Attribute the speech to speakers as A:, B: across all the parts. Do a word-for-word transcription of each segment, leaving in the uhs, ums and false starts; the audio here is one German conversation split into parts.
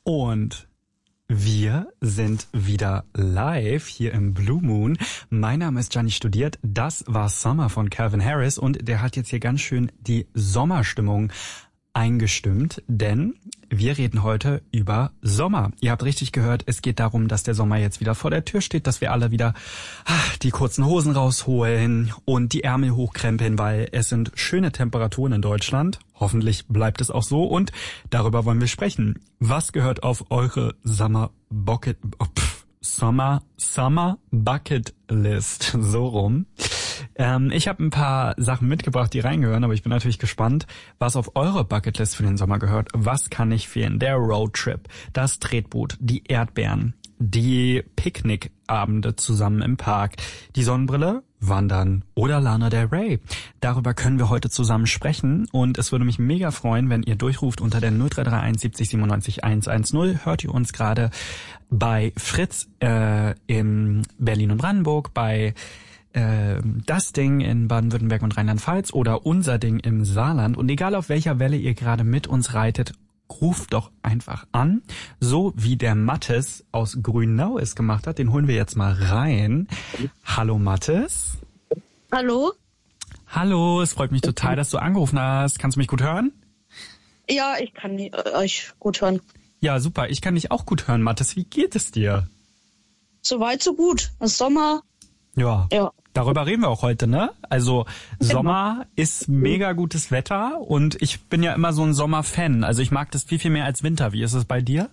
A: Und wir sind wieder live hier im Blue Moon. Mein Name ist Gianni Studiert. Das war Summer von Calvin Harris und der hat jetzt hier ganz schön die Sommerstimmung eingestimmt, denn wir reden heute über Sommer. Ihr habt richtig gehört, es geht darum, dass der Sommer jetzt wieder vor der Tür steht, dass wir alle wieder ach, die kurzen Hosen rausholen und die Ärmel hochkrempeln, weil es sind schöne Temperaturen in Deutschland. Hoffentlich bleibt es auch so und darüber wollen wir sprechen. Was gehört auf eure Summer Bucket, oh, pff, Summer, Summer Bucket List? So rum. Ähm, ich habe ein paar Sachen mitgebracht, die reingehören, aber ich bin natürlich gespannt, was auf eure Bucketlist für den Sommer gehört. Was kann nicht fehlen? Der Roadtrip, das Tretboot, die Erdbeeren, die Picknickabende zusammen im Park, die Sonnenbrille, Wandern oder Lana Del Rey. Darüber können wir heute zusammen sprechen und es würde mich mega freuen, wenn ihr durchruft unter der null drei drei eins siebzig siebenundneunzig hundertzehn. Hört ihr uns gerade bei Fritz äh, in Berlin und Brandenburg, bei das Ding in Baden-Württemberg und Rheinland-Pfalz oder unser Ding im Saarland. Und egal auf welcher Welle ihr gerade mit uns reitet, ruft doch einfach an, so wie der Mathis aus Grünau es gemacht hat. Den holen wir jetzt mal rein. Hallo Mathis.
B: Hallo.
A: Hallo, es freut mich total, dass du angerufen hast. Kannst du mich gut hören?
B: Ja, ich kann euch gut hören.
A: Ja, super. Ich kann dich auch gut hören, Mathis. Wie geht es dir?
B: Soweit, so gut. Es ist Sommer.
A: Ja.
B: Ja.
A: Darüber reden wir auch heute, ne? Also Sommer ist mega gutes Wetter und ich bin ja immer so ein Sommerfan. Also ich mag das viel, viel mehr als Winter. Wie ist es bei dir?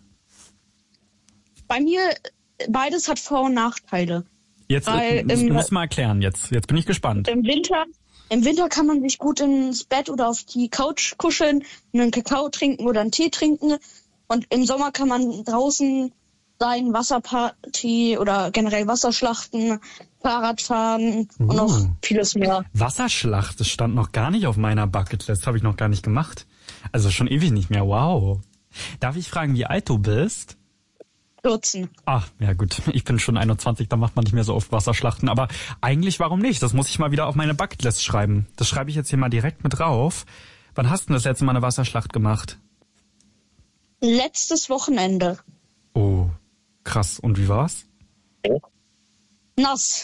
B: Bei mir, beides hat Vor- und Nachteile.
A: Jetzt
B: Weil,
A: muss,
B: im,
A: muss mal erklären, jetzt, jetzt bin ich gespannt.
B: Im Winter, im Winter kann man sich gut ins Bett oder auf die Couch kuscheln, einen Kakao trinken oder einen Tee trinken. Und im Sommer kann man draußen sein, Wasserparty oder generell Wasserschlachten, Fahrradfahren uh. und noch vieles mehr.
A: Wasserschlacht, das stand noch gar nicht auf meiner Bucketlist, habe ich noch gar nicht gemacht. Also schon ewig nicht mehr, wow. Darf ich fragen, wie alt du bist?
B: vierzehn.
A: Ach, ja gut, ich bin schon einundzwanzig, da macht man nicht mehr so oft Wasserschlachten. Aber eigentlich, warum nicht? Das muss ich mal wieder auf meine Bucketlist schreiben. Das schreibe ich jetzt hier mal direkt mit drauf. Wann hast du das letzte Mal eine Wasserschlacht gemacht?
B: Letztes Wochenende.
A: Oh, krass. Und wie war's?
B: Nass.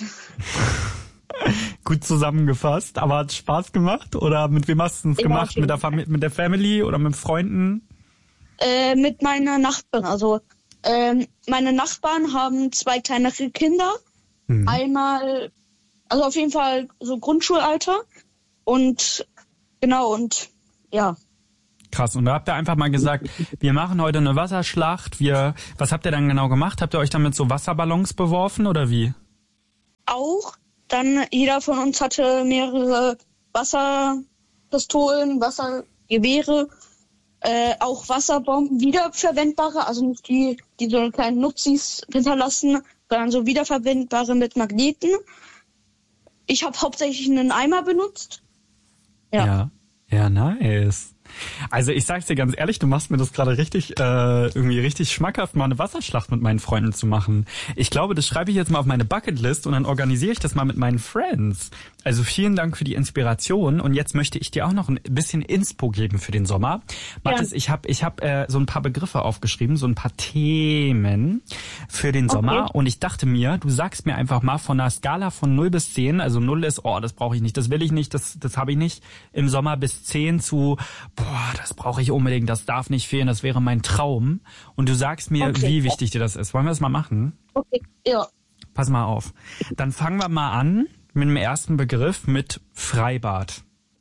A: Gut zusammengefasst, aber hat Spaß gemacht? Oder mit wem hast du es gemacht? Mit der, Fam- mit der Family oder mit Freunden?
B: Äh, mit meiner Nachbarin. Also ähm, meine Nachbarn haben zwei kleinere Kinder. Hm. Einmal, also auf jeden Fall so Grundschulalter. Und genau, und ja.
A: Krass. Und da habt ihr einfach mal gesagt, wir machen heute eine Wasserschlacht. Wir, was habt ihr dann genau gemacht? Habt ihr euch dann mit so Wasserballons beworfen oder wie?
B: Auch. Dann jeder von uns hatte mehrere Wasserpistolen, Wassergewehre, äh, auch Wasserbomben, wiederverwendbare, also nicht die, die so kleinen Nupsis hinterlassen, sondern so wiederverwendbare mit Magneten. Ich habe hauptsächlich einen Eimer benutzt. Ja.
A: Ja, ja, nice. Also ich sag's dir ganz ehrlich, du machst mir das gerade richtig, äh, irgendwie richtig schmackhaft, mal eine Wasserschlacht mit meinen Freunden zu machen. Ich glaube, das schreibe ich jetzt mal auf meine Bucketlist und dann organisiere ich das mal mit meinen Friends. Also vielen Dank für die Inspiration und jetzt möchte ich dir auch noch ein bisschen Inspo geben für den Sommer. Mathis, ja. ich habe ich hab, äh, so ein paar Begriffe aufgeschrieben, so ein paar Themen für den Sommer okay. Und ich dachte mir, du sagst mir einfach mal von einer Skala von null bis zehn, also null ist, oh, das brauche ich nicht, das will ich nicht, das, das habe ich nicht, im Sommer bis zehn zu, boah, das brauche ich unbedingt, das darf nicht fehlen, das wäre mein Traum. Und du sagst mir, okay. wie wichtig dir das ist. Wollen wir das mal machen?
B: Okay, ja.
A: Pass mal auf. Dann fangen wir mal an mit dem ersten Begriff, mit Freibad.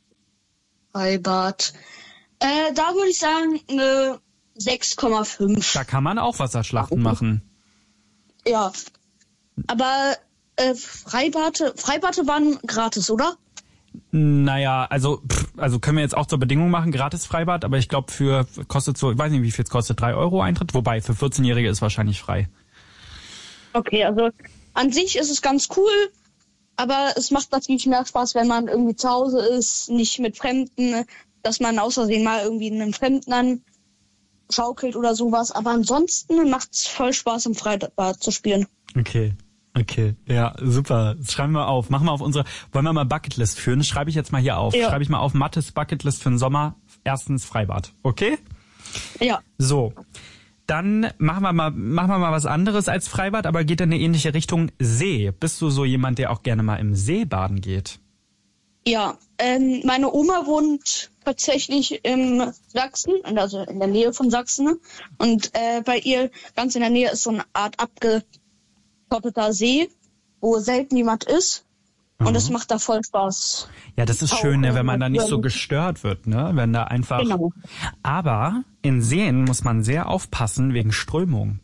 B: Freibad. Äh, da würde ich sagen, eine sechs Komma fünf.
A: Da kann man auch Wasserschlachten machen.
B: Ja. Aber äh, Freibade, Freibade waren gratis, oder?
A: Naja, also pff, also können wir jetzt auch zur Bedingung machen, gratis Freibad, aber ich glaube für, kostet so, ich weiß nicht, wie viel es kostet, drei Euro Eintritt, wobei für vierzehnjährige ist wahrscheinlich frei.
B: Okay, also an sich ist es ganz cool, aber es macht natürlich mehr Spaß, wenn man irgendwie zu Hause ist, nicht mit Fremden, dass man außersehen mal irgendwie einen Fremden anschaukelt oder sowas, aber ansonsten macht es voll Spaß, im Freibad zu spielen.
A: Okay. Okay, ja, super. Das schreiben wir auf. Machen wir auf unsere, wollen wir mal Bucketlist führen? Das schreibe ich jetzt mal hier auf. Ja. Schreibe ich mal auf Mathis Bucketlist für den Sommer. Erstens Freibad. Okay?
B: Ja.
A: So. Dann machen wir mal, machen wir mal was anderes als Freibad, aber geht in eine ähnliche Richtung. See. Bist du so jemand, der auch gerne mal im See baden geht?
B: Ja, ähm, meine Oma wohnt tatsächlich im Sachsen, also in der Nähe von Sachsen. Und äh, bei ihr ganz in der Nähe ist so eine Art abgeschotteter See, wo selten jemand ist. Und es macht da voll Spaß.
A: Ja, das ist
B: Auch,
A: schön, ne, wenn man
B: äh,
A: da nicht so gestört wird, ne? Wenn da einfach.
B: Genau.
A: Aber in Seen muss man sehr aufpassen wegen Strömung.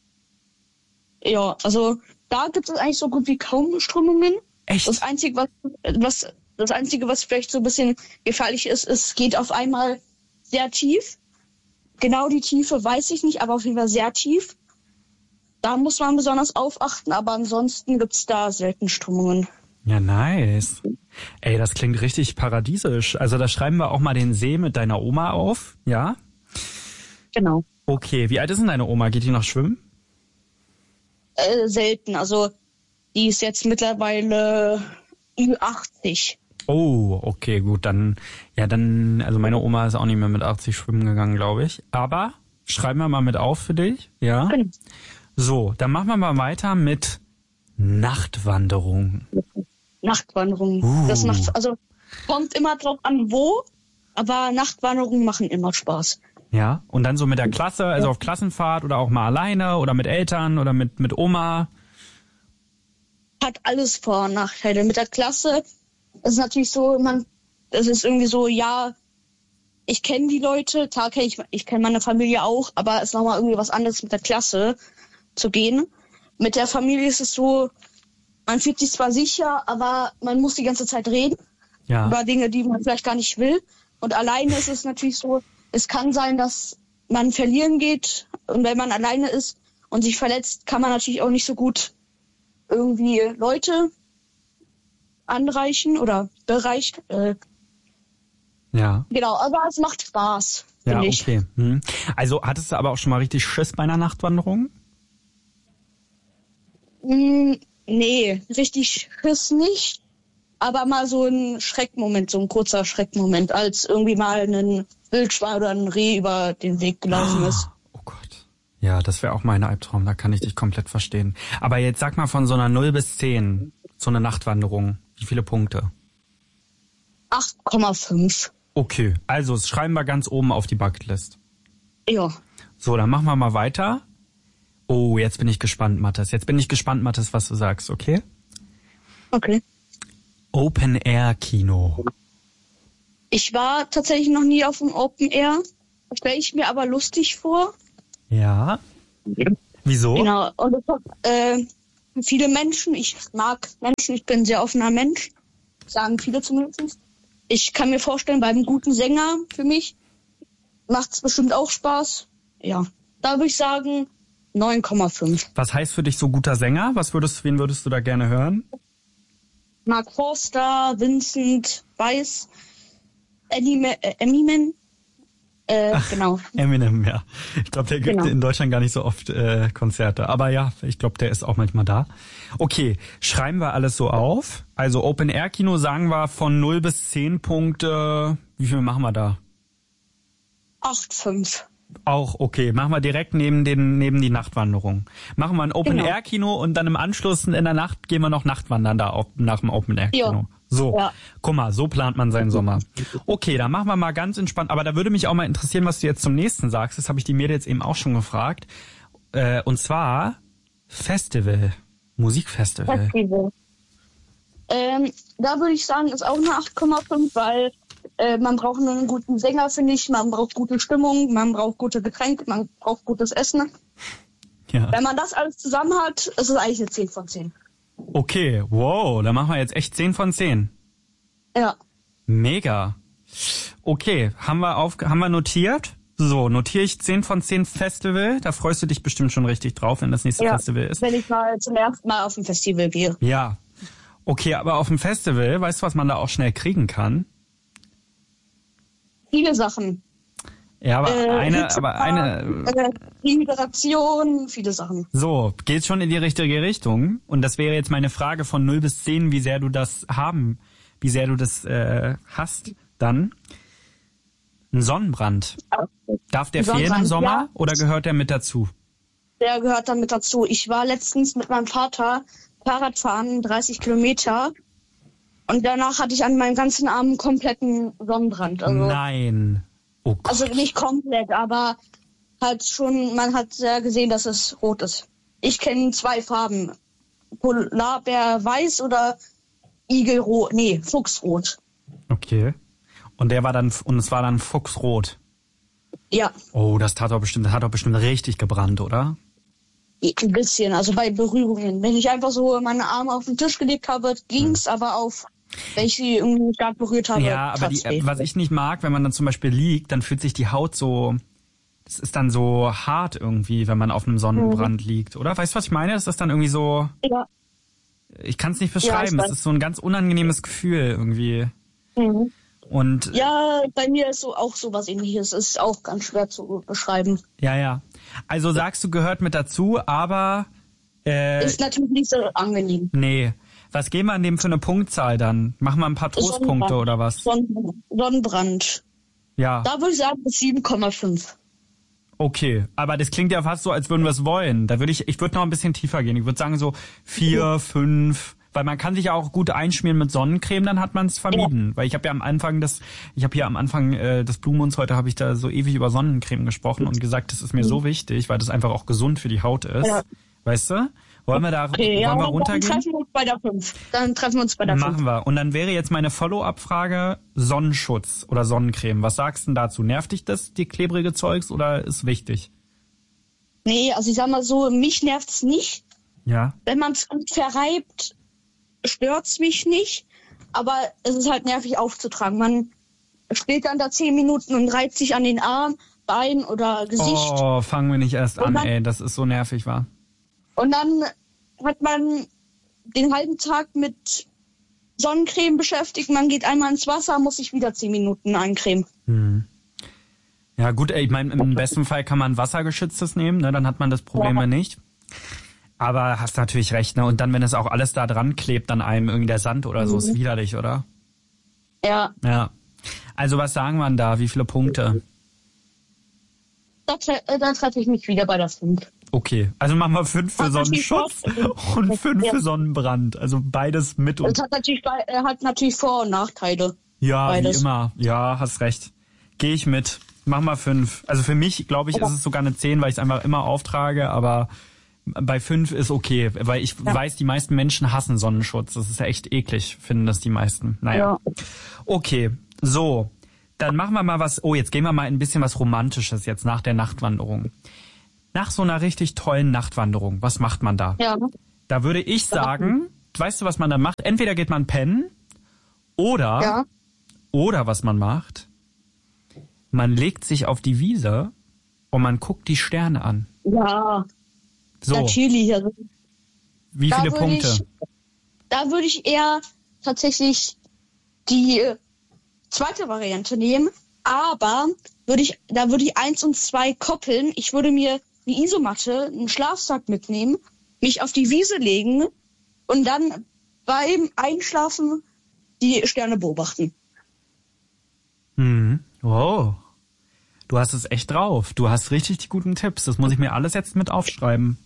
B: Ja, also da gibt es eigentlich so gut wie kaum Strömungen.
A: Echt?
B: Das Einzige, was, was das Einzige, was vielleicht so ein bisschen gefährlich ist, es geht auf einmal sehr tief. Genau die Tiefe weiß ich nicht, aber auf jeden Fall sehr tief. Da muss man besonders aufachten, aber ansonsten gibt's da selten Strömungen.
A: Ja, nice. Ey, das klingt richtig paradiesisch. Also da schreiben wir auch mal den See mit deiner Oma auf, ja?
B: Genau.
A: Okay, wie alt ist denn deine Oma? Geht die noch schwimmen?
B: Äh, selten. Also die ist jetzt mittlerweile Ü achtzig.
A: Oh, okay, gut, dann, ja, dann, also meine Oma ist auch nicht mehr mit achtzig schwimmen gegangen, glaube ich. Aber schreiben wir mal mit auf für dich, ja?
B: Genau.
A: So, dann machen wir mal weiter mit Nachtwanderung.
B: Nachtwanderung.
A: Uh.
B: Das macht, also kommt immer drauf an, wo, aber Nachtwanderungen machen immer Spaß.
A: Ja, und dann so mit der Klasse, also auf Klassenfahrt oder auch mal alleine oder mit Eltern oder mit, mit Oma.
B: Hat alles Vor- und Nachteile. Mit der Klasse ist es natürlich so, man, es ist irgendwie so, ja, ich kenne die Leute, klar kenne ich, ich kenne meine Familie auch, aber es ist nochmal irgendwie was anderes mit der Klasse zu gehen. Mit der Familie ist es so, man fühlt sich zwar sicher, aber man muss die ganze Zeit reden
A: Ja.
B: über Dinge, die man vielleicht gar nicht will. Und alleine ist es natürlich so, es kann sein, dass man verlieren geht. Und wenn man alleine ist und sich verletzt, kann man natürlich auch nicht so gut irgendwie Leute anreichen oder bereicht. Äh,
A: Ja.
B: genau, aber es macht Spaß,
A: Ja,
B: finde ich.
A: okay. Hm. Also hattest du aber auch schon mal richtig Schiss bei einer Nachtwanderung?
B: Mm, nee, richtig Schiss nicht. Aber mal so ein Schreckmoment, so ein kurzer Schreckmoment, als irgendwie mal ein Wildschwein oder ein Reh über den Weg gelaufen ist.
A: Oh Gott. Ja, das wäre auch mein Albtraum, da kann ich dich komplett verstehen. Aber jetzt sag mal von so einer null bis zehn, so eine Nachtwanderung, wie viele Punkte?
B: acht Komma fünf.
A: Okay, also das schreiben wir ganz oben auf die Bucketlist.
B: Ja.
A: So, dann machen wir mal weiter. Oh, jetzt bin ich gespannt, Mathis. Jetzt bin ich gespannt, Mathis, was du sagst, okay?
B: Okay.
A: Open-Air-Kino.
B: Ich war tatsächlich noch nie auf dem Open Air. Stelle ich mir aber lustig vor.
A: Ja. Wieso?
B: Genau. Und es hat, äh, viele Menschen, ich mag Menschen, ich bin ein sehr offener Mensch, sagen viele zumindest. Ich kann mir vorstellen, bei einem guten Sänger für mich macht es bestimmt auch Spaß. Ja, da würde ich sagen neun Komma fünf.
A: Was heißt für dich so guter Sänger? Was würdest, wen würdest du da gerne hören?
B: Mark Forster, Vincent Weiss, Eminem, äh, Eminem, äh, genau.
A: Eminem, ja. Ich glaube, der gibt
B: Genau.
A: in Deutschland gar nicht so oft äh, Konzerte. Aber ja, ich glaube, der ist auch manchmal da. Okay, schreiben wir alles so auf. Also Open-Air-Kino sagen wir von null bis zehn Punkte. Wie viel machen wir da?
B: acht Komma fünf.
A: Auch okay, machen wir direkt neben den neben die Nachtwanderung. Machen wir ein Open-Air-Kino und dann im Anschluss in der Nacht gehen wir noch Nachtwandern da auf, nach dem Open-Air-Kino.
B: Ja.
A: So,
B: Ja.
A: guck mal, so plant man seinen Sommer. Okay, dann machen wir mal ganz entspannt. Aber da würde mich auch mal interessieren, was du jetzt zum nächsten sagst. Das habe ich die Mädels eben auch schon gefragt. Äh, und zwar Festival, Musikfestival.
B: Festival. Ähm, da würde ich sagen, ist auch eine acht Komma fünf, weil äh, man braucht nur einen guten Sänger, finde ich. Man braucht gute Stimmung, man braucht gute Getränke, man braucht gutes Essen.
A: Ja.
B: Wenn man das alles zusammen hat, ist es eigentlich eine zehn von zehn.
A: Okay, wow, dann machen wir jetzt echt zehn von zehn.
B: Ja.
A: Mega. Okay, haben wir auf, haben wir notiert? So, notiere ich zehn von zehn Festival. Da freust du dich bestimmt schon richtig drauf, wenn das nächste
B: ja.
A: Festival ist.
B: Wenn ich mal zum ersten Mal auf ein Festival gehe.
A: Ja. Okay, aber auf dem Festival, weißt du, was man da auch schnell kriegen kann?
B: Viele Sachen.
A: Ja, aber
B: Äh,
A: eine,
B: Hitze-
A: aber eine,
B: Äh, Dehydration, viele Sachen.
A: so, geht schon in die richtige Richtung. Und das wäre jetzt meine Frage von null bis zehn, wie sehr du das haben, wie sehr du das äh, hast dann. Ein Sonnenbrand. Darf der fehlen im Sommer ja. oder gehört der mit dazu?
B: Der gehört dann mit dazu. Ich war letztens mit meinem Vater Fahrradfahren, dreißig Kilometer. Und danach hatte ich an meinem ganzen Arm einen kompletten Sonnenbrand. Also,
A: Nein. Oh Gott.
B: Also nicht komplett, aber halt schon, man hat sehr gesehen, dass es rot ist. Ich kenne zwei Farben. Polarbär weiß oder Igelrot, nee, Fuchsrot.
A: Okay. Und der war dann, und es war dann Fuchsrot.
B: Ja.
A: Oh, das tat doch bestimmt, das hat doch bestimmt richtig gebrannt, oder?
B: Ein bisschen, also bei Berührungen. Wenn ich einfach so meine Arme auf den Tisch gelegt habe, ging's, hm. aber auf, wenn ich sie irgendwie stark berührt habe.
A: Ja, aber die, was ich nicht mag, wenn man dann zum Beispiel liegt, dann fühlt sich die Haut so, das ist dann so hart irgendwie, wenn man auf einem Sonnenbrand mhm. liegt, oder? Weißt du, was ich meine? Das ist dann irgendwie so,
B: ja.
A: ich kann es nicht beschreiben, es ja, ist so ein ganz unangenehmes Gefühl irgendwie.
B: Mhm.
A: Und
B: ja, bei mir ist so auch sowas Ähnliches. Ist auch ganz schwer zu beschreiben.
A: Ja, ja. Also sagst du, gehört mit dazu, aber äh,
B: ist natürlich nicht so angenehm.
A: Nee. Was geben wir an dem für eine Punktzahl dann? Machen wir ein paar Trostpunkte oder was?
B: Sonnenbrand.
A: Ja.
B: Da würde ich sagen sieben Komma fünf.
A: Okay, aber das klingt ja fast so, als würden wir es wollen. Da würde ich, ich würde noch ein bisschen tiefer gehen. Ich würde sagen so vier, fünf. Weil man kann sich ja auch gut einschmieren mit Sonnencreme, dann hat man es vermieden. Ja. Weil ich habe ja am Anfang des, ich habe hier am Anfang äh, des Blue Moons heute habe ich da so ewig über Sonnencreme gesprochen und gesagt, das ist mir mhm. so wichtig, weil das einfach auch gesund für die Haut ist. Ja. Weißt du? Wollen wir da
B: okay,
A: wollen
B: ja,
A: wir runtergehen?
B: Dann treffen wir uns bei der fünf. Dann treffen wir uns bei der fünf.
A: Machen wir. Und dann wäre jetzt meine Follow-up-Frage Sonnenschutz oder Sonnencreme. Was sagst du denn dazu? Nervt dich das, die klebrige Zeugs, oder ist wichtig?
B: Nee, also ich sag mal so, mich nervt's nicht.
A: Ja.
B: Wenn man es gut verreibt, stört's mich nicht, aber es ist halt nervig aufzutragen. Man steht dann da zehn Minuten und reibt sich an den Arm, Bein oder Gesicht.
A: Oh, fangen wir nicht erst an, dann, ey, das ist so nervig, wa?
B: Und dann hat man den halben Tag mit Sonnencreme beschäftigt, man geht einmal ins Wasser, muss sich wieder zehn Minuten eincremen.
A: Hm. Ja gut, ey, ich meine, im besten Fall kann man wassergeschütztes nehmen, ne, dann hat man das Problem ja nicht. Aber hast natürlich recht, ne? Und dann, wenn es auch alles da dran klebt an einem, irgendwie der Sand oder so, mhm. ist widerlich, oder?
B: Ja.
A: Ja. Also was sagen wir da? Wie viele Punkte?
B: Da, da treffe ich mich wieder bei der fünf.
A: Okay, also machen wir fünf für Sonnenschutz und fünf ja. für Sonnenbrand. Also beides mit und...
B: Es hat natürlich, hat natürlich Vor- und Nachteile.
A: Ja,
B: beides.
A: Wie immer. Ja, hast recht. Gehe ich mit. Mach mal fünf. Also für mich, glaube ich, ja. ist es sogar eine zehn, weil ich es einfach immer auftrage, aber... Bei fünf ist okay, weil ich ja. weiß, die meisten Menschen hassen Sonnenschutz. Das ist ja echt eklig, finden das die meisten. Naja. Ja. Okay, so. Dann machen wir mal was. Oh, jetzt gehen wir mal ein bisschen was Romantisches jetzt nach der Nachtwanderung. Nach so einer richtig tollen Nachtwanderung, was macht man da?
B: Ja.
A: Da würde ich sagen, weißt du, was man da macht? Entweder geht man pennen oder,
B: ja. oder
A: was man macht, man legt sich auf die Wiese und man guckt die Sterne an.
B: Ja.
A: So.
B: Natürlich. Also,
A: wie viele Punkte?
B: Ich, da würde ich eher tatsächlich die zweite Variante nehmen, aber würde ich, da würde ich eins und zwei koppeln. Ich würde mir eine Isomatte, einen Schlafsack mitnehmen, mich auf die Wiese legen und dann beim Einschlafen die Sterne beobachten.
A: Mhm. Wow. Du hast es echt drauf. Du hast richtig die guten Tipps. Das muss ich mir alles jetzt mit aufschreiben.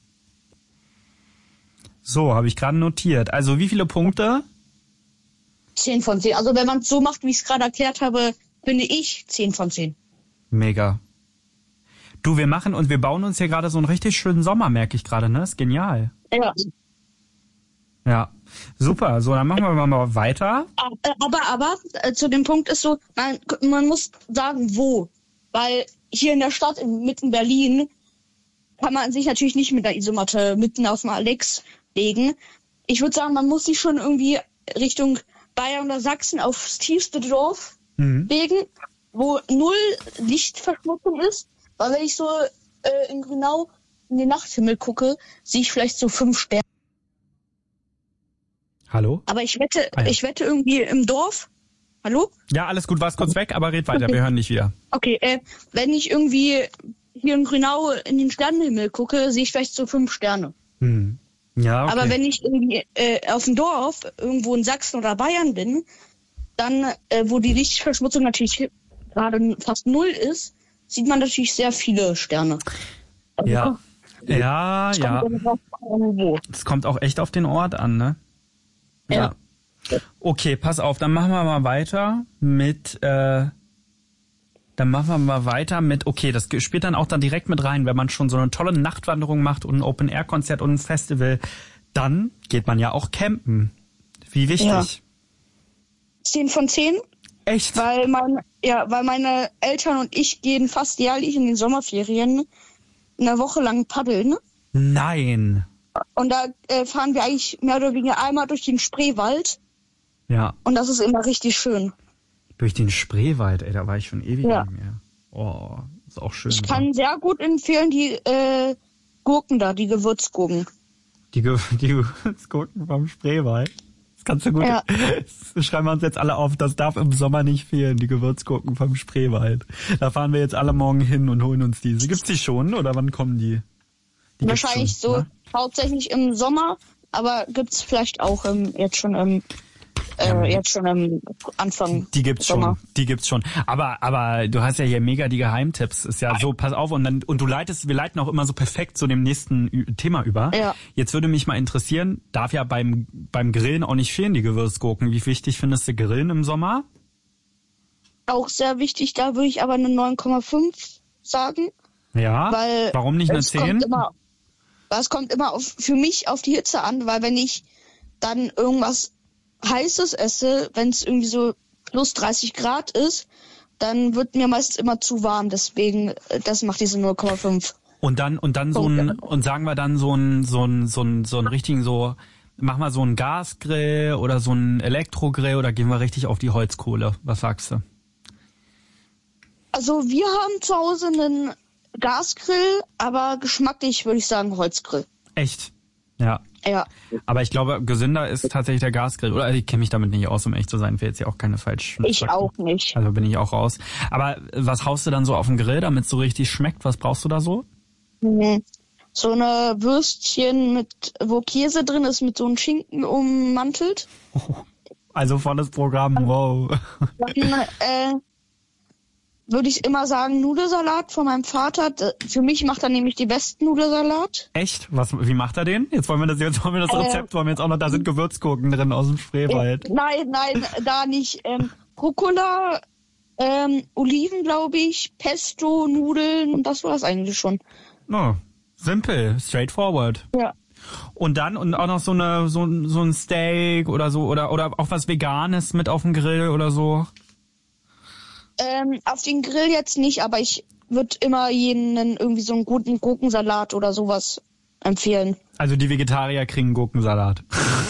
A: So, habe ich gerade notiert. Also wie viele Punkte?
B: zehn von zehn. Also wenn man es so macht, wie ich es gerade erklärt habe, finde ich zehn von zehn.
A: Mega. Du, wir machen und wir bauen uns hier gerade so einen richtig schönen Sommer, merke ich gerade, ne? Ist genial.
B: Ja.
A: Ja, super. So, dann machen wir mal weiter.
B: Aber, aber, äh, zu dem Punkt ist so, man, man muss sagen, wo. Weil hier in der Stadt, in, mitten Berlin, kann man sich natürlich nicht mit der Isomatte mitten auf dem Alex legen. Ich würde sagen, man muss sich schon irgendwie Richtung Bayern oder Sachsen aufs tiefste Dorf mhm. legen, wo null Lichtverschmutzung ist. Weil wenn ich so äh, in Grünau in den Nachthimmel gucke, sehe ich vielleicht so fünf Sterne.
A: Hallo?
B: Aber ich wette, ah, ja. ich wette irgendwie im Dorf. Hallo?
A: Ja, alles gut, war's kurz weg, aber red weiter, okay. Wir hören dich wieder.
B: Okay, äh, wenn ich irgendwie hier in Grünau in den Sternenhimmel gucke, sehe ich vielleicht so fünf Sterne.
A: Hm. Ja, okay.
B: Aber wenn ich irgendwie äh, auf dem Dorf, irgendwo in Sachsen oder Bayern bin, dann, äh, wo die Lichtverschmutzung natürlich gerade fast null ist, sieht man natürlich sehr viele Sterne. Also,
A: ja, ja, ja. Es kommt auch echt auf den Ort an, ne? Ja. ja. Okay, pass auf, dann machen wir mal weiter mit, äh, dann machen wir mal weiter mit, okay, das spielt dann auch dann direkt mit rein, wenn man schon so eine tolle Nachtwanderung macht und ein Open-Air-Konzert und ein Festival, dann geht man ja auch campen. Wie wichtig?
B: Ja. zehn von zehn.
A: Echt?
B: Weil mein, ja, weil meine Eltern und ich gehen fast jährlich in den Sommerferien eine Woche lang paddeln.
A: Nein.
B: Und da äh, fahren wir eigentlich mehr oder weniger einmal durch den Spreewald.
A: Ja.
B: Und das ist immer richtig schön.
A: Durch den Spreewald, ey, da war ich schon ewig
B: ja.
A: nicht mehr. Oh, ist auch schön.
B: Ich kann sehr gut empfehlen, die äh, Gurken da, die Gewürzgurken.
A: Die, Ge die Gewürzgurken vom Spreewald? Das kannst du gut. Ja. Das schreiben wir uns jetzt alle auf, das darf im Sommer nicht fehlen, die Gewürzgurken vom Spreewald. Da fahren wir jetzt alle morgen hin und holen uns diese. Gibt's die schon oder wann kommen die? die
B: Wahrscheinlich schon, so, ne? Hauptsächlich im Sommer, aber gibt's vielleicht auch ähm, jetzt schon im Äh, jetzt schon am Anfang.
A: Die gibt's
B: Sommer.
A: schon, die gibt's schon. Aber aber du hast ja hier mega die Geheimtipps. Ist ja so, pass auf und dann und du leitest, wir leiten auch immer so perfekt zu dem nächsten Ü- Thema über.
B: Ja.
A: Jetzt würde mich mal interessieren, darf ja beim beim Grillen auch nicht fehlen die Gewürzgurken. Wie wichtig findest du Grillen im Sommer?
B: Auch sehr wichtig. Da würde ich aber eine neun Komma fünf sagen.
A: Ja.
B: Weil
A: warum nicht eine
B: es
A: zehn?
B: Kommt immer, es kommt immer auf, für mich auf die Hitze an, weil wenn ich dann irgendwas Heißes esse, wenn es irgendwie so plus dreißig Grad ist, dann wird mir meistens immer zu warm. Deswegen, das macht diese null Komma fünf.
A: Und dann und dann so ein und sagen wir dann so ein so ein so ein so ein richtigen so mach mal so einen Gasgrill oder so einen Elektrogrill oder gehen wir richtig auf die Holzkohle? Was sagst du?
B: Also wir haben zu Hause einen Gasgrill, aber geschmacklich würde ich sagen Holzgrill.
A: Echt? Ja.
B: Ja.
A: Aber ich glaube, gesünder ist tatsächlich der Gasgrill. Oder ich kenne mich damit nicht aus, um echt zu sein. Ich will jetzt ja auch keine falschen.
B: Ich Fakten. Auch nicht.
A: Also bin ich auch raus. Aber was haust du dann so auf den Grill, damit es so richtig schmeckt? Was brauchst du da so?
B: Mhm. So eine Würstchen mit, wo Käse drin ist, mit so einem Schinken ummantelt.
A: Oh, also volles Programm, wow.
B: Dann, äh, würde ich immer sagen, Nudelsalat von meinem Vater. Für mich macht er nämlich die besten Nudelsalat.
A: Echt? Was, wie macht er den? Jetzt wollen wir das, jetzt wollen wir das Rezept, äh, wollen wir jetzt auch noch, da sind Gewürzgurken drin aus dem Spreewald.
B: Äh, nein, nein, da nicht. Ähm, Rucola, ähm, Oliven, glaube ich, Pesto, Nudeln und das war es eigentlich schon.
A: Oh, simpel, straightforward.
B: Ja.
A: Und dann, und auch noch so eine, so, so ein Steak oder so, oder, oder auch was Veganes mit auf dem Grill oder so.
B: Ähm, auf den Grill jetzt nicht, aber ich würde immer jeden irgendwie so einen guten Gurkensalat oder sowas empfehlen.
A: Also die Vegetarier kriegen Gurkensalat.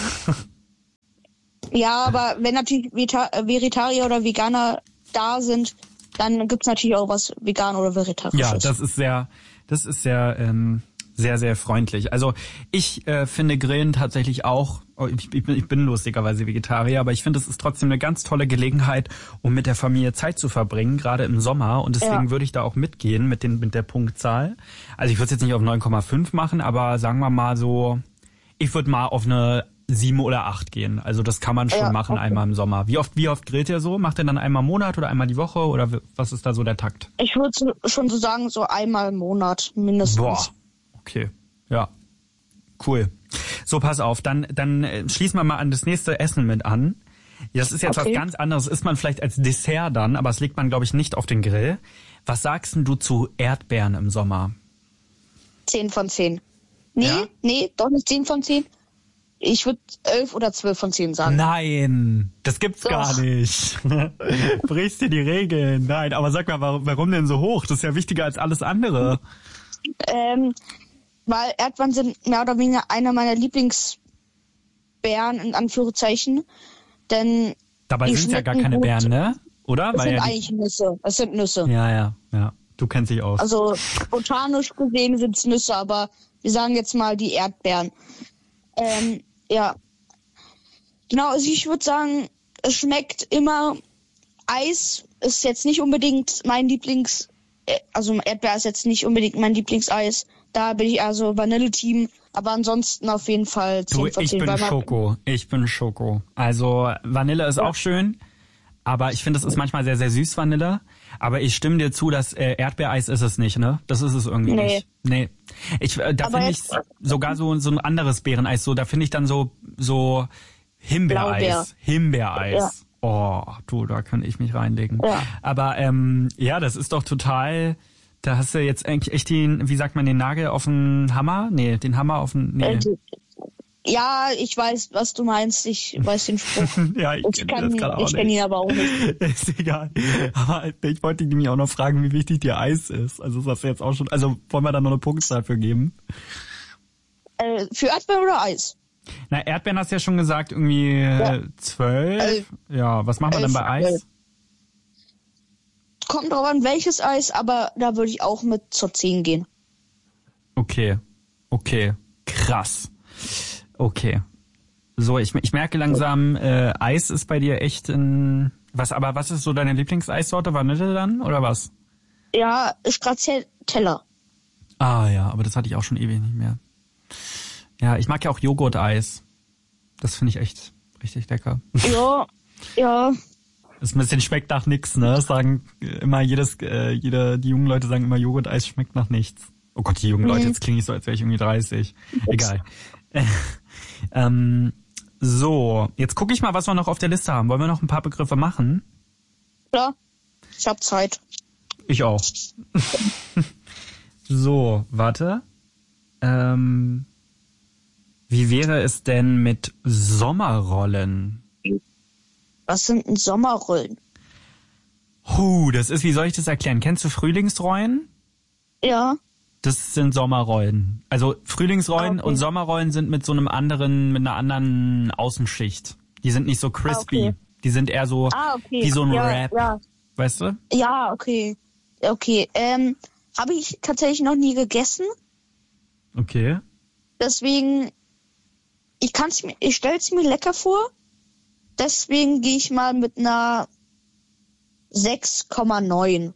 B: Ja, aber wenn natürlich Veta- Vegetarier oder Veganer da sind, dann gibt's natürlich auch was vegan oder vegetarisches.
A: Ja, das ist sehr, das ist sehr, ähm, sehr, sehr freundlich. Also ich äh, finde Grillen tatsächlich auch, ich, ich, bin, ich bin lustigerweise Vegetarier, aber ich finde, es ist trotzdem eine ganz tolle Gelegenheit, um mit der Familie Zeit zu verbringen, gerade im Sommer. Und deswegen ja. würde ich da auch mitgehen mit, den, mit der Punktzahl. Also ich würde es jetzt nicht auf neun Komma fünf machen, aber sagen wir mal so, ich würde mal auf eine sieben oder acht gehen. Also das kann man schon ja, machen, okay. Einmal im Sommer. Wie oft, wie oft grillt ihr so? Macht ihr dann einmal im Monat oder einmal die Woche? Oder was ist da so der Takt?
B: Ich würde schon so sagen, so einmal im Monat mindestens.
A: Boah. Okay, ja, cool. So, pass auf, dann dann äh, schließen wir mal an das nächste Essen mit an. Das ist jetzt okay. Was ganz anderes, isst man vielleicht als Dessert dann, aber das legt man, glaube ich, nicht auf den Grill. Was sagst denn du zu Erdbeeren im Sommer?
B: zehn von zehn. Nee, ja? nee, doch nicht zehn von zehn. Ich würde elf oder zwölf von zehn sagen.
A: Nein, das gibt's doch. Gar nicht. Brichst dir die Regeln. Nein, aber sag mal, warum, warum denn so hoch? Das ist ja wichtiger als alles andere.
B: Ähm, weil Erdbeeren sind mehr oder weniger einer meiner Lieblingsbeeren, in Anführungszeichen. Denn
A: dabei sind es ja gar keine gut. Beeren, ne? Oder?
B: Es
A: weil
B: sind
A: ja
B: eigentlich Nüsse. Es sind Nüsse.
A: Ja, ja, ja. Du kennst dich aus.
B: Also botanisch gesehen sind es Nüsse, aber wir sagen jetzt mal die Erdbeeren. Ähm, ja. Genau, also ich würde sagen, es schmeckt immer. Eis ist jetzt nicht unbedingt mein Lieblings... Also Erdbeer ist jetzt nicht unbedingt mein Lieblingseis. Da bin ich also Vanille-Team. Aber ansonsten auf jeden Fall zehn von zehn.
A: Ich bin Schoko. Ich bin Schoko. Also Vanille ist ja. auch schön. aber ich finde, es ist manchmal sehr, sehr süß, Vanille. Aber ich stimme dir zu, dass äh, Erdbeereis ist es nicht, ne? Das ist es irgendwie
B: Nee.
A: nicht. Nee. Ich, äh, da
B: Aber
A: finde ich
B: jetzt-
A: sogar so, so ein anderes Beereneis so, da finde ich dann so, so Himbeereis.
B: Blaubeer.
A: Himbeereis.
B: Ja.
A: Oh, du, da könnte ich mich reinlegen.
B: Ja.
A: Aber ähm, ja, das ist doch total, da hast du jetzt eigentlich echt den, wie sagt man, den Nagel auf den Hammer? Nee, den Hammer auf den, nee.
B: Äh, Ja, ich weiß, was du meinst. Ich weiß den Spruch.
A: Ja, ich,
B: Ich
A: kenn
B: kann
A: das gerade auch
B: ich kenn
A: nicht.
B: ihn aber auch nicht.
A: Ist egal. Aber ich wollte dich nämlich auch noch fragen, wie wichtig dir Eis ist. Also das hast du jetzt auch schon, also wollen wir da noch eine Punktzahl für geben?
B: Äh, für Erdbeeren oder Eis?
A: Na, Erdbeeren hast du ja schon gesagt, irgendwie
B: Ja.
A: zwölf.
B: Elf.
A: Ja, was machen wir denn
B: Elf,
A: bei Eis?
B: elf. Kommt drauf an, welches Eis, aber da würde ich auch mit zur zehn gehen.
A: Okay, okay, krass. Okay. So, ich, ich merke langsam, äh, Eis ist bei dir echt ein... Was, aber was ist so deine Lieblingseissorte? Vanille dann, oder was?
B: Ja, Stracciatella.
A: Ah ja, aber das hatte ich auch schon ewig nicht mehr. Ja, ich mag ja auch Joghurt-Eis. Das finde ich echt richtig lecker.
B: Ja, ja.
A: Das ein bisschen schmeckt nach nix, ne? Das sagen immer jedes, äh, jede, die jungen Leute sagen immer, Joghurt-Eis schmeckt nach nichts. Oh Gott, die jungen
B: Mhm.
A: Leute, jetzt klinge ich so, als wäre ich irgendwie dreißig. Egal. ähm, so, jetzt gucke ich mal, was wir noch auf der Liste haben. Wollen wir noch ein paar Begriffe machen?
B: Klar. Ich hab Zeit.
A: Ich auch. So, warte. Ähm, wie wäre es denn mit Sommerrollen?
B: Was sind denn Sommerrollen?
A: Huh, das ist, wie soll ich das erklären? Kennst du Frühlingsrollen?
B: Ja.
A: Das sind Sommerrollen. Also Frühlingsrollen
B: Okay.
A: und Sommerrollen sind mit so einem anderen, mit einer anderen Außenschicht. Die sind nicht so crispy.
B: Ah, okay.
A: Die sind eher so
B: Ah, okay.
A: wie so ein
B: ja,
A: Wrap.
B: Ja,
A: Weißt du?
B: ja, okay. Okay. Ähm, habe ich tatsächlich noch nie gegessen.
A: Okay.
B: Deswegen, ich kann's mir, ich stell's mir lecker vor. Deswegen gehe ich mal mit einer sechs Komma neun.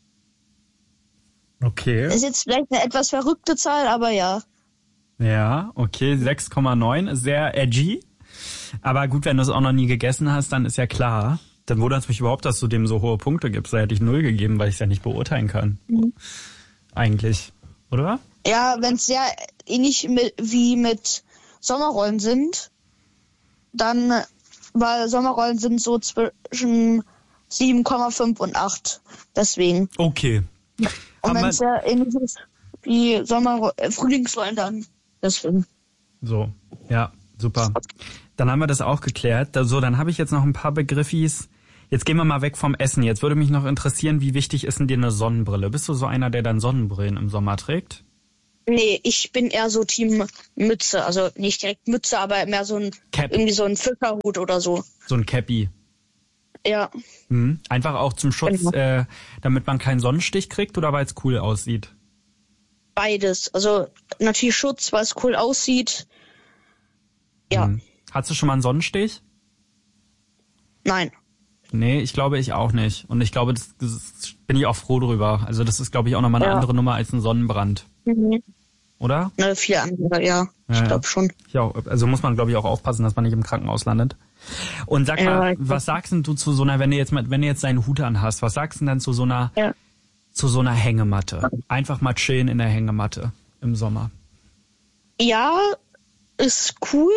A: Okay.
B: Ist jetzt vielleicht eine etwas verrückte Zahl, aber ja.
A: Ja, okay, sechs Komma neun ist sehr edgy. Aber gut, wenn du es auch noch nie gegessen hast, dann ist ja klar. Dann wundert es mich überhaupt, dass du dem so hohe Punkte gibst. Da hätte ich null gegeben, weil ich es ja nicht beurteilen kann.
B: Mhm.
A: Eigentlich, oder?
B: Ja, wenn es sehr ähnlich mit, wie mit Sommerrollen sind, dann, weil Sommerrollen sind so zwischen sieben Komma fünf und acht. Deswegen.
A: Okay.
B: Und
A: Haben
B: wenn
A: wir-
B: es sehr ähnlich ist wie Sommer äh, Frühlingsrollen, dann deswegen.
A: So, ja, super. Dann haben wir das auch geklärt. Da- So, dann habe ich jetzt noch ein paar Begriffis. Jetzt gehen wir mal weg vom Essen. Jetzt würde mich noch interessieren, wie wichtig ist denn dir eine Sonnenbrille? Bist du so einer, der dann Sonnenbrillen im Sommer trägt?
B: Nee, ich bin eher so Team Mütze. Also nicht direkt Mütze, aber mehr so ein,
A: Cap.
B: irgendwie so ein Fischerhut oder so.
A: So ein Cappy.
B: Ja.
A: Mhm. Einfach auch zum Schutz,
B: Genau.
A: äh, damit man keinen Sonnenstich kriegt oder weil es cool aussieht?
B: Beides. Also natürlich Schutz, weil es cool aussieht. Ja.
A: Mhm. Hattest du schon mal einen Sonnenstich?
B: Nein.
A: Nee, ich glaube ich auch nicht. Und ich glaube, das, das bin ich auch froh drüber. Also das ist, glaube ich, auch nochmal eine
B: Ja.
A: andere Nummer als ein Sonnenbrand.
B: Mhm.
A: Oder?
B: Ne, viel andere, ja.
A: Ja,
B: Ich
A: ja.
B: glaube schon.
A: Ja, also muss man, glaube ich, auch aufpassen, dass man nicht im Krankenhaus landet. Und sag
B: Ja,
A: mal,
B: ich-
A: was sagst denn du zu so einer, wenn du jetzt mal, wenn du jetzt deinen Hut an hast, was sagst du denn dann zu so einer,
B: Ja.
A: zu so einer Hängematte? Einfach mal chillen in der Hängematte im Sommer.
B: Ja, ist cool.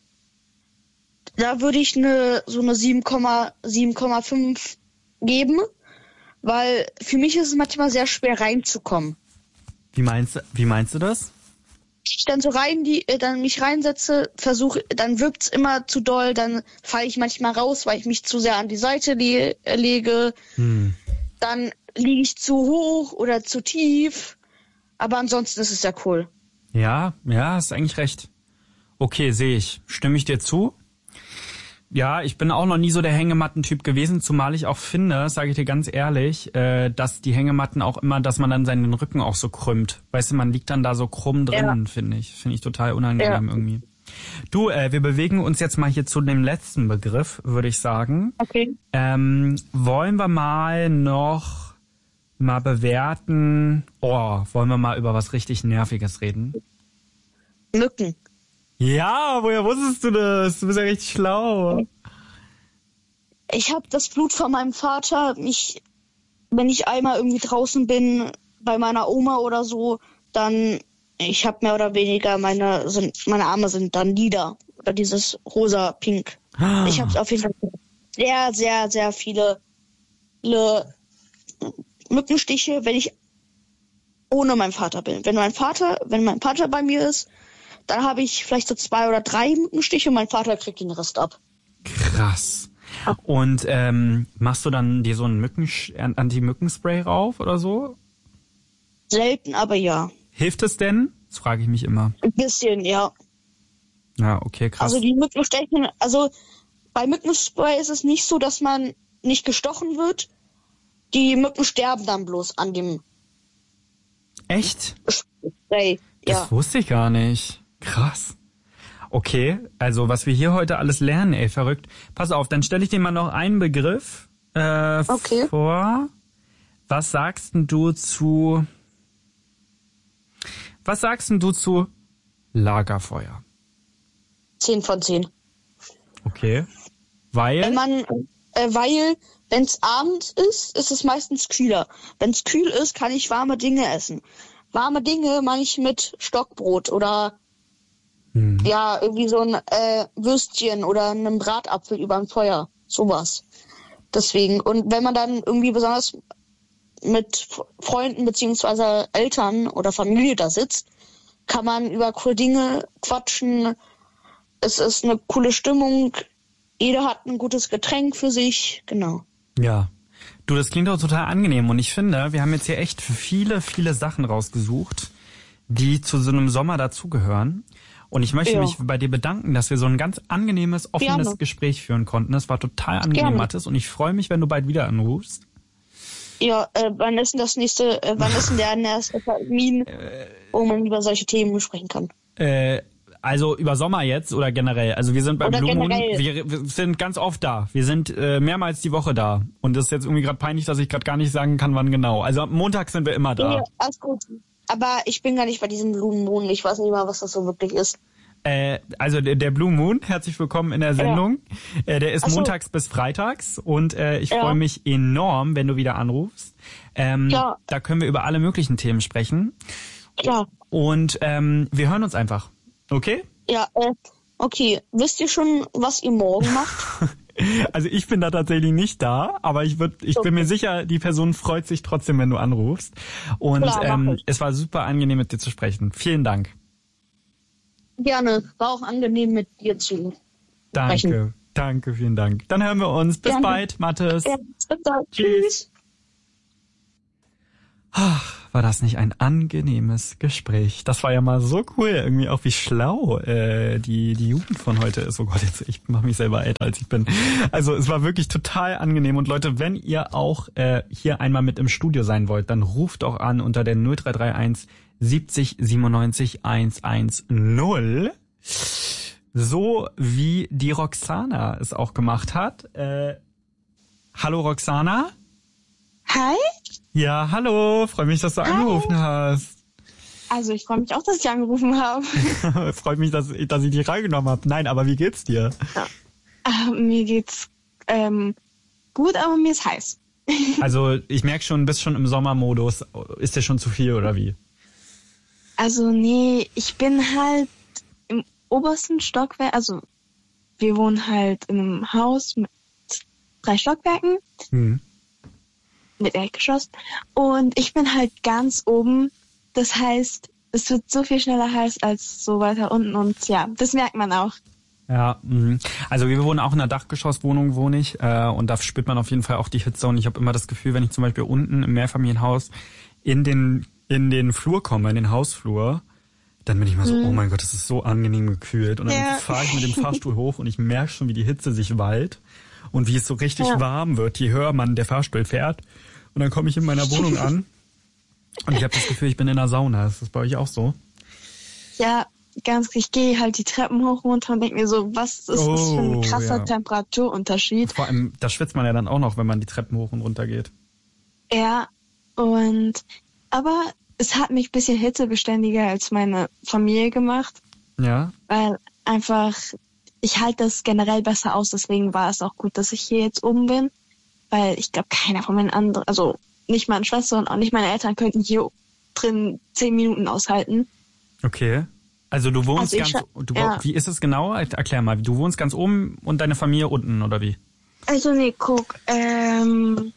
B: Da würde ich eine so eine sieben Komma fünf geben, weil für mich ist es manchmal sehr schwer reinzukommen.
A: Wie meinst du, wie meinst du das?
B: Ich dann so rein, die äh, dann mich reinsetze, versuche, dann wirkt's immer zu doll, dann falle ich manchmal raus, weil ich mich zu sehr an die Seite le äh, lege.
A: Hm.
B: Dann liege ich zu hoch oder zu tief. Aber ansonsten ist es ja cool.
A: Ja, ja, hast eigentlich recht. Okay, sehe ich. Stimme ich dir zu? Ja, ich bin auch noch nie so der Hängematten-Typ gewesen, zumal ich auch finde, sage ich dir ganz ehrlich, äh, dass die Hängematten auch immer, dass man dann seinen Rücken auch so krümmt. Weißt du, man liegt dann da so krumm drin, finde ich. Finde ich total unangenehm
B: Ja.
A: irgendwie. Du, äh, wir bewegen uns jetzt mal hier zu dem letzten Begriff, würde ich sagen.
B: Okay.
A: Ähm, wollen wir mal noch mal bewerten, oh, wollen wir mal über was richtig Nerviges reden?
B: Mücken.
A: Ja, woher wusstest du das? Du bist ja richtig schlau.
B: Ich habe das Blut von meinem Vater. Ich, wenn ich einmal irgendwie draußen bin bei meiner Oma oder so, dann ich habe mehr oder weniger meine sind meine Arme sind dann lila oder dieses rosa pink. Ah. Ich habe auf jeden Fall sehr sehr sehr viele, viele Mückenstiche, wenn ich ohne meinen Vater bin. Wenn mein Vater, wenn mein Vater bei mir ist, dann habe ich vielleicht so zwei oder drei Mückenstiche und mein Vater kriegt den Rest ab.
A: Krass. Und ähm, machst du dann dir so ein Mücken Anti-Mückenspray rauf oder so?
B: Selten, aber ja.
A: Hilft es denn? Das frage ich mich immer.
B: Ein bisschen, ja.
A: Ja, okay, krass.
B: Also die Mücken stechen, also bei Mückenspray ist es nicht so, dass man nicht gestochen wird. Die Mücken sterben dann bloß an dem
A: Echt?
B: Spray. Ja.
A: Das wusste ich gar nicht. Krass. Okay, also was wir hier heute alles lernen, ey, verrückt. Pass auf, dann stelle ich dir mal noch einen Begriff äh,
B: okay.
A: vor. Was sagst denn du zu... Was sagst denn du zu Lagerfeuer?
B: Zehn von zehn.
A: Okay. Weil?
B: Wenn man, äh, weil, wenn es abends ist, ist es meistens kühler. Wenn es kühl ist, kann ich warme Dinge essen. Warme Dinge meine ich mit Stockbrot oder hm. ja, irgendwie so ein äh, Würstchen oder einen Bratapfel überm Feuer. Sowas. Deswegen. Und wenn man dann irgendwie besonders mit Freunden beziehungsweise Eltern oder Familie da sitzt, kann man über coole Dinge quatschen. Es ist eine coole Stimmung. Jeder hat ein gutes Getränk für sich. Genau.
A: Ja. Du, das klingt auch total angenehm. Und ich finde, wir haben jetzt hier echt viele, viele Sachen rausgesucht, die zu so einem Sommer dazugehören. Und ich möchte ja. mich bei dir bedanken, dass wir so ein ganz angenehmes, offenes Gerne. Gespräch führen konnten. Das war total angenehm, Gerne. Mathis. Und ich freue mich, wenn du bald wieder anrufst.
B: Ja, äh, wann ist denn das nächste, äh, wann ist denn der nächste Termin, wo man über solche Themen sprechen kann?
A: Äh, also über Sommer jetzt oder generell? Also wir sind beim Blue Moon, wir, wir sind ganz oft da. Wir sind äh, mehrmals die Woche da. Und das ist jetzt irgendwie gerade peinlich, dass ich gerade gar nicht sagen kann, wann genau. Also am Montag sind wir immer da.
B: Ja, alles gut. Aber ich bin gar nicht bei diesem Blue Moon. Ich weiß nicht mal, was das so wirklich ist.
A: Äh, also der, der Blue Moon, herzlich willkommen in der Sendung. Ja. Äh, der ist so. montags bis freitags und äh, ich ja. freue mich enorm, wenn du wieder anrufst. Ähm, ja. Da können wir über alle möglichen Themen sprechen.
B: Klar.
A: Und ähm, wir hören uns einfach. Okay?
B: Ja, äh, okay. Wisst ihr schon, was ihr morgen macht?
A: Also ich bin da tatsächlich nicht da, aber ich würd, ich okay. bin mir sicher, die Person freut sich trotzdem, wenn du anrufst. Und Klar, ähm, es war super angenehm, mit dir zu sprechen. Vielen Dank.
B: Gerne. War auch angenehm, mit dir zu
A: Danke.
B: sprechen.
A: Danke, vielen Dank. Dann hören wir uns. Bis Gerne. bald, Mathis.
B: Ja, bis bald. Tschüss.
A: Ach, war das nicht ein angenehmes Gespräch? Das war ja mal so cool, irgendwie auch wie schlau äh, die die Jugend von heute ist. Oh Gott, jetzt ich mache mich selber älter als ich bin. Also es war wirklich total angenehm. Und Leute, wenn ihr auch äh, hier einmal mit im Studio sein wollt, dann ruft auch an unter der null drei drei eins siebzig siebenundneunzig hundertzehn. So wie die Roxana es auch gemacht hat. Äh, hallo Roxana.
C: Hi.
A: Ja, hallo. Freue mich, dass du Hi. angerufen hast.
C: Also ich freue mich auch, dass ich angerufen habe.
A: Freut mich, dass, dass ich dich reingenommen habe. Nein, aber wie geht's dir?
C: Ja. Äh, mir geht's ähm, gut, aber mir ist heiß.
A: Also ich merke schon, bist schon im Sommermodus. Ist dir schon zu viel oder wie?
C: Also nee, ich bin halt im obersten Stockwerk, also wir wohnen halt in einem Haus mit drei Stockwerken. Hm. Mit Erdgeschoss. Und ich bin halt ganz oben. Das heißt, es wird so viel schneller heiß als so weiter unten. Und ja, das merkt man auch.
A: Ja, also wir wohnen auch in einer Dachgeschosswohnung, wohne ich. Und da spürt man auf jeden Fall auch die Hitze. Und ich habe immer das Gefühl, wenn ich zum Beispiel unten im Mehrfamilienhaus in den, in den Flur komme, in den Hausflur, dann bin ich mal so, mhm. oh mein Gott, das ist so angenehm gekühlt. Und dann ja. fahre ich mit dem Fahrstuhl hoch und ich merke schon, wie die Hitze sich wallt. Und wie es so richtig ja. warm wird, je höher man der Fahrstuhl fährt. Und dann komme ich in meiner Wohnung an und ich habe das Gefühl, ich bin in der Sauna. Ist das bei euch auch so?
C: Ja, ganz. Ich gehe halt die Treppen hoch runter und denke mir so, was ist oh, das für ein krasser ja. Temperaturunterschied?
A: Vor allem, da schwitzt man ja dann auch noch, wenn man die Treppen hoch und runter geht.
C: Ja, und aber es hat mich ein bisschen hitzebeständiger als meine Familie gemacht.
A: Ja.
C: Weil einfach ich halte das generell besser aus, deswegen war es auch gut, dass ich hier jetzt oben bin, weil ich glaube, keiner von meinen anderen, also nicht meine Schwester und auch nicht meine Eltern könnten hier drin zehn Minuten aushalten.
A: Okay. Also du wohnst
C: Also ich
A: ganz,
C: scha-
A: du,
C: ja.
A: wie ist es genau? Erklär mal, du wohnst ganz oben und deine Familie unten, oder wie?
C: Also nee, guck, ähm,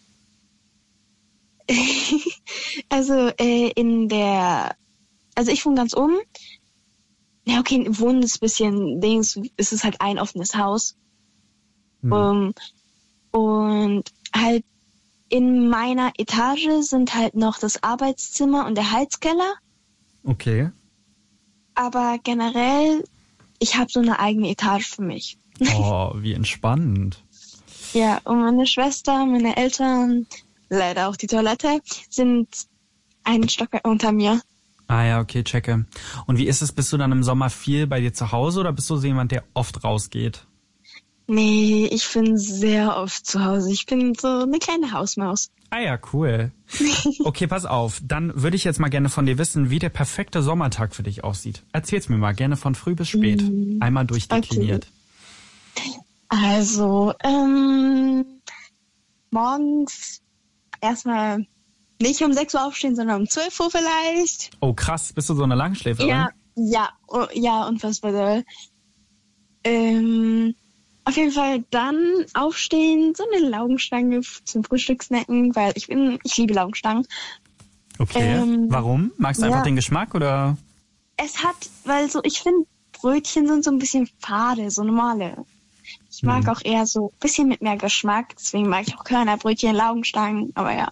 C: also äh, in der, also ich wohne ganz oben. Ja, okay, wohnen ist ein bisschen, Dings, es ist halt ein offenes Haus.
A: Hm.
C: Um, und halt in meiner Etage sind halt noch das Arbeitszimmer und der Heizkeller.
A: Okay.
C: Aber generell, ich habe so eine eigene Etage für mich.
A: Oh, wie entspannend.
C: Ja, und meine Schwester, meine Eltern, leider auch die Toilette, sind einen Stockwerk unter mir.
A: Ah ja, okay, checke. Und wie ist es, bist du dann im Sommer viel bei dir zu Hause oder bist du so jemand, der oft rausgeht?
C: Nee, ich bin sehr oft zu Hause. Ich bin so eine kleine Hausmaus.
A: Ah ja, cool. Okay, pass auf. Dann würde ich jetzt mal gerne von dir wissen, wie der perfekte Sommertag für dich aussieht. Erzähl's mir mal, gerne von früh bis spät. Einmal durchdekliniert.
C: Okay. Also, ähm, morgens erstmal nicht um sechs Uhr aufstehen, sondern um zwölf Uhr vielleicht.
A: Oh krass, bist du so eine Langschläferin?
C: Ja, ja, oh, ja, unfassbar doll. Ähm, auf jeden Fall dann aufstehen, so eine Laugenstange zum Frühstück snacken, weil ich bin, ich liebe Laugenstangen.
A: Okay,
C: Ähm,
A: warum? Magst du
C: ja.
A: einfach den Geschmack oder?
C: Es hat, weil so, ich finde, Brötchen sind so ein bisschen fade, so normale. Ich mag
A: Hm.
C: auch eher so ein bisschen mit mehr Geschmack, deswegen mag ich auch Körnerbrötchen, Laugenstangen, aber ja.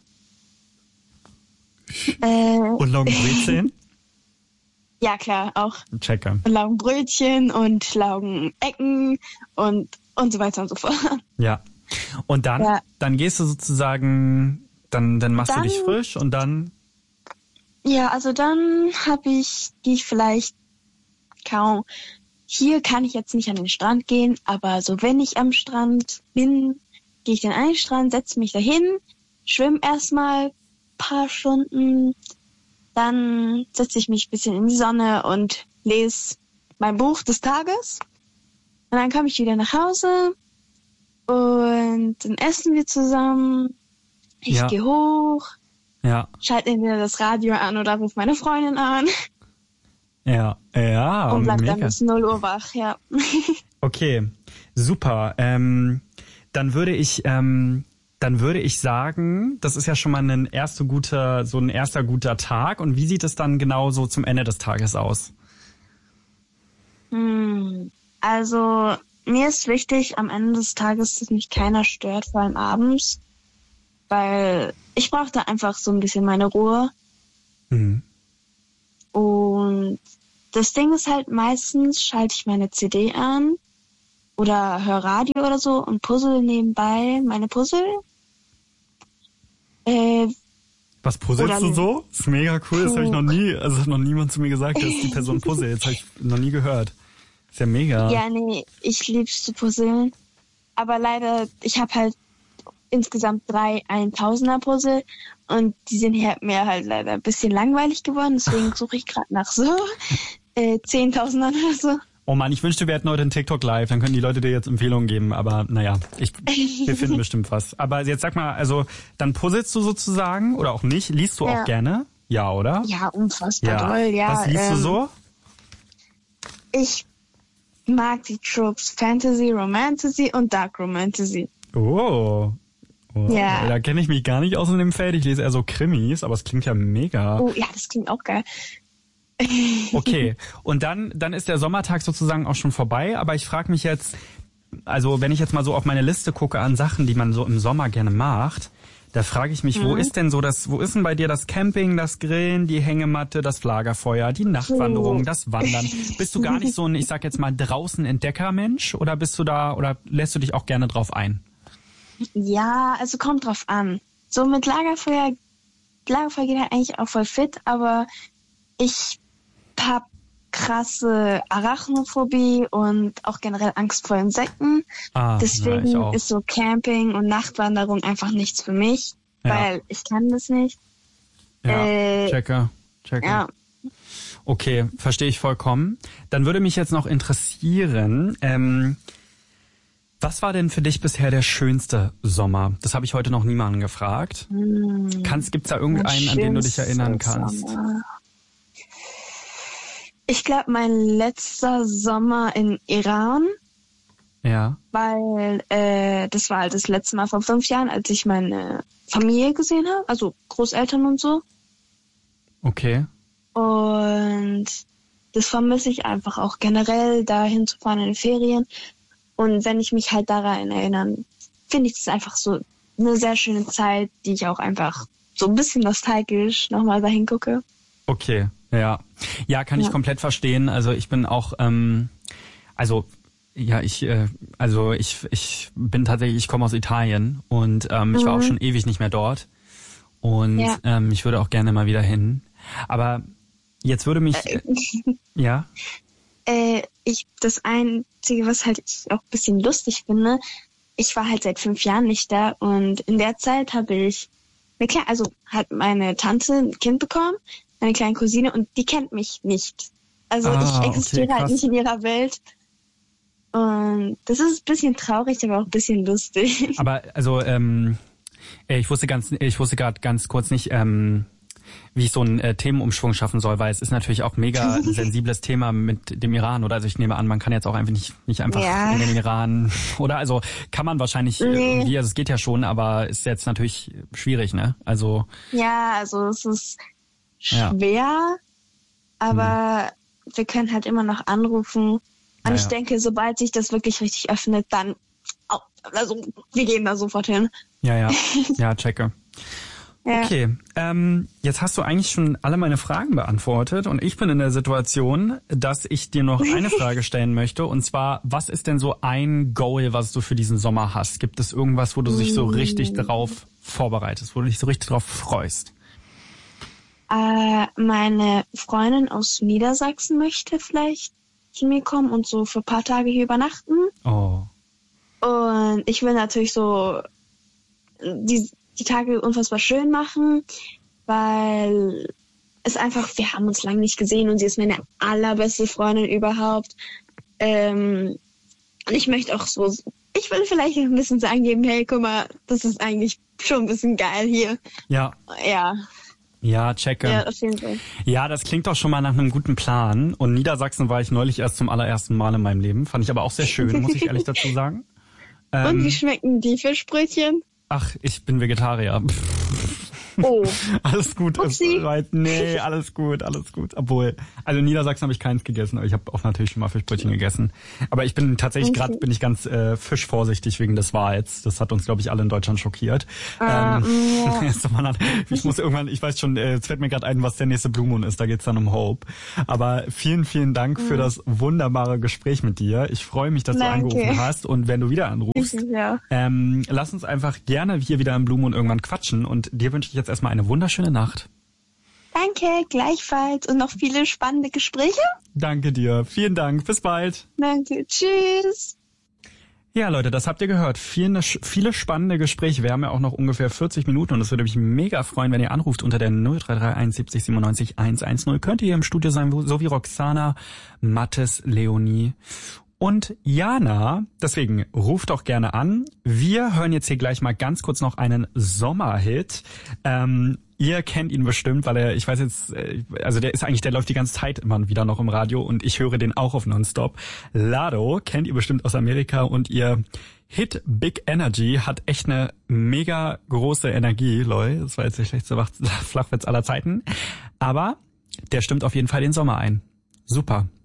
C: Äh,
A: Und Laugenbrezeln?
C: ja, klar, auch
A: Checker.
C: Laugenbrötchen und Laugenecken und, und so weiter und so fort.
A: Ja. Und dann,
C: Ja.
A: dann gehst du sozusagen, dann, dann machst
C: Dann-
A: du dich frisch und dann,
C: Ja, also dann habe ich, gehe ich vielleicht kaum. Hier kann ich jetzt nicht an den Strand gehen, aber so wenn ich am Strand bin, gehe ich dann an den Strand, setze mich dahin, schwimme erstmal paar Stunden, dann setze ich mich ein bisschen in die Sonne und lese mein Buch des Tages. Und dann komme ich wieder nach Hause und dann essen wir zusammen. Ich
A: Ja.
C: gehe hoch,
A: ja,
C: schalte entweder das Radio an oder rufe meine Freundin an
A: ja, ja,
C: und bleib dann
A: mega.
C: bis null Uhr wach, ja.
A: Okay, super. Ähm, dann würde ich, ähm, dann würde ich sagen, das ist ja schon mal ein erster guter, so ein erster guter Tag. Und wie sieht es dann genau so zum Ende des Tages aus?
C: Hm, also mir ist wichtig am Ende des Tages, dass mich keiner stört, vor allem abends, weil ich brauche da einfach so ein bisschen meine Ruhe.
A: Mhm.
C: Und das Ding ist halt, meistens schalte ich meine C D an oder höre Radio oder so und puzzle nebenbei meine Puzzle. Äh,
A: Was puzzelst
C: Oder-
A: du so? Das ist mega cool, das habe ich noch nie, also hat noch niemand zu mir gesagt, dass die Person puzzelt. Das habe ich noch nie gehört. Ist ja mega.
C: ja, nee, ich lieb's zu puzzeln. Aber leider, ich habe halt insgesamt drei Eintausender-Puzzle und die sind hier mir halt leider ein bisschen langweilig geworden. Deswegen suche ich gerade nach so äh, Zehntausendern oder so.
A: Oh Mann, ich wünschte, wir hätten heute einen TikTok live, dann können die Leute dir jetzt Empfehlungen geben, aber naja, ich, wir finden bestimmt was. Aber jetzt sag mal, also dann puzzelst du sozusagen oder auch nicht? Liest du
C: Ja.
A: auch gerne? Ja, oder?
C: Ja, unfassbar toll, ja.
A: Was liest
C: ähm,
A: du so?
C: Ich mag die Tropes Fantasy, Romantasy und Dark Romantasy.
A: Oh. oh.
C: Ja.
A: Da kenne ich mich gar nicht aus in dem Feld. Ich lese eher so Krimis, aber es klingt ja mega.
C: Oh ja, das klingt auch geil.
A: Okay, und dann, dann ist der Sommertag sozusagen auch schon vorbei, aber ich frage mich jetzt, also wenn ich jetzt mal so auf meine Liste gucke an Sachen, die man so im Sommer gerne macht, da frage ich mich,
C: Mhm.
A: wo ist denn so das, wo ist denn bei dir das Camping, das Grillen, die Hängematte, das Lagerfeuer, die Nachtwanderung,
C: Oh.
A: das Wandern? Bist du gar nicht so ein, ich sag jetzt mal, draußen Entdeckermensch oder bist du da, oder lässt du dich auch gerne drauf ein?
C: Ja, also kommt drauf an. So mit Lagerfeuer, Lagerfeuer geht halt eigentlich auch voll fit, aber ich hab krasse Arachnophobie und auch generell Angst vor Insekten.
A: Ah,
C: Deswegen
A: ja, ich auch.
C: ist so Camping und Nachtwanderung einfach nichts für mich,
A: Ja.
C: weil ich kann das nicht.
A: Ja,
C: äh,
A: checker, checker.
C: Ja,
A: Okay, verstehe ich vollkommen. Dann würde mich jetzt noch interessieren, ähm, was war denn für dich bisher der schönste Sommer? Das habe ich heute noch niemanden gefragt. Hm, Kannst, gibt's da irgendeinen, an den du dich erinnern kannst?
C: Sommer. Ich glaube, mein letzter Sommer in Iran.
A: Ja.
C: Weil äh, das war halt das letzte Mal vor fünf Jahren, als ich meine Familie gesehen habe, also Großeltern und so.
A: Okay.
C: Und das vermisse ich einfach auch generell, da hinzufahren in den Ferien. Und wenn ich mich halt daran erinnere, finde ich das einfach so eine sehr schöne Zeit, die ich auch einfach so ein bisschen nostalgisch nochmal dahin gucke.
A: Okay, ja. Ja, kann ich ja. komplett verstehen. Also ich bin auch, ähm, also ja, ich, äh, also ich, ich bin tatsächlich, ich komme aus Italien und ähm, mhm. ich war auch schon ewig nicht mehr dort. Und ja. ähm, ich würde auch gerne mal wieder hin. Aber jetzt würde mich, äh, ja?
C: Äh, ich, das Einzige, was halt ich auch ein bisschen lustig finde, ich war halt seit fünf Jahren nicht da und in der Zeit habe ich, eine kleine, also hat meine Tante ein Kind bekommen, meine kleine Cousine, und die kennt mich nicht. Also ah, ich existiere okay, halt nicht in ihrer Welt. Und das ist ein bisschen traurig, aber auch ein bisschen lustig.
A: Aber also, ähm, ich wusste ganz, ich wusste gerade ganz kurz nicht, ähm, wie ich so einen äh, Themenumschwung schaffen soll, weil es ist natürlich auch mega ein sensibles Thema mit dem Iran, oder? Also ich nehme an, man kann jetzt auch einfach nicht nicht einfach ja. in den Iran, oder? Also kann man wahrscheinlich nee. irgendwie, also es geht ja schon, aber ist jetzt natürlich schwierig, ne? Also
C: ja, also es ist schwer, ja. aber hm. wir können halt immer noch anrufen. Und ja, ich ja. denke, sobald sich das wirklich richtig öffnet, dann, oh, also wir gehen da sofort hin.
A: Ja, ja, ja, checke. Ja. Okay, ähm, jetzt hast du eigentlich schon alle meine Fragen beantwortet und ich bin in der Situation, dass ich dir noch eine Frage stellen möchte, und zwar, was ist denn so ein Goal, was du für diesen Sommer hast? Gibt es irgendwas, wo du dich so richtig drauf vorbereitest, wo du dich so richtig drauf freust?
C: Äh, meine Freundin aus Niedersachsen möchte vielleicht zu mir kommen und so für ein paar Tage hier übernachten.
A: Oh.
C: Und ich will natürlich so die die Tage unfassbar schön machen, weil es einfach, wir haben uns lange nicht gesehen und sie ist meine allerbeste Freundin überhaupt. Ähm, und ich möchte auch so, ich will vielleicht ein bisschen sagen geben, hey, guck mal, das ist eigentlich schon ein bisschen geil hier.
A: Ja.
C: Ja.
A: Ja, checke.
C: Ja, auf jeden Fall.
A: Ja, das klingt doch schon mal nach einem guten Plan. Und Niedersachsen war ich neulich erst zum allerersten Mal in meinem Leben. Fand ich aber auch sehr schön, muss ich ehrlich dazu sagen.
C: Ähm, und wie schmecken die Fischbrötchen?
A: Ach, ich bin Vegetarier.
C: Oh.
A: Alles gut. Ist, nee, alles gut, alles gut. Obwohl, also in Niedersachsen habe ich keins gegessen, aber ich habe auch natürlich schon mal Fischbrötchen gegessen. Aber ich bin tatsächlich okay. gerade bin ich ganz äh, fischvorsichtig wegen des Wals. Das hat uns, glaube ich, alle in Deutschland schockiert. Uh, ähm, ja. Ich muss irgendwann, ich weiß schon, äh, es fällt mir gerade ein, was der nächste Blue Moon ist. Da geht's dann um Hope. Aber vielen, vielen Dank mhm. für das wunderbare Gespräch mit dir. Ich freue mich, dass Danke. du angerufen hast. Und wenn du wieder anrufst,
C: ja.
A: ähm, lass uns einfach gerne hier wieder im Blue Moon irgendwann quatschen. Und dir wünsche ich jetzt erstmal eine wunderschöne Nacht.
C: Danke, gleichfalls. Und noch viele spannende Gespräche.
A: Danke dir. Vielen Dank. Bis bald.
C: Danke. Tschüss.
A: Ja, Leute, das habt ihr gehört. Viele, viele spannende Gespräche. Wir haben ja auch noch ungefähr vierzig Minuten und es würde mich mega freuen, wenn ihr anruft unter der null drei drei eins siebzig siebenundneunzig hundertzehn. Könnt ihr hier im Studio sein, so wie Roxana, Mathis, Leonie und Jana. Deswegen ruft doch gerne an. Wir hören jetzt hier gleich mal ganz kurz noch einen Sommerhit. Ähm, ihr kennt ihn bestimmt, weil er, ich weiß jetzt, also der ist eigentlich, der läuft die ganze Zeit immer wieder noch im Radio und ich höre den auch auf Nonstop. Lado kennt ihr bestimmt aus Amerika und ihr Hit Big Energy hat echt eine mega große Energie, Leute. Das war jetzt der schlechteste Flachwitz aller Zeiten. Aber der stimmt auf jeden Fall den Sommer ein. Super.